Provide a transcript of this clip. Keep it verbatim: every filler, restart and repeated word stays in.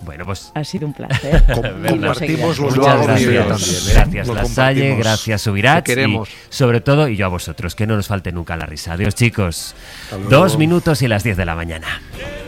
Bueno, pues ha sido un placer. Compartimos los muchas gracias. También, ¿eh? Gracias Lo La Salle, gracias Subirats. Te queremos. Y sobre todo, y yo a vosotros, que no nos falte nunca la risa. Adiós, chicos. Dos minutos y las diez de la mañana.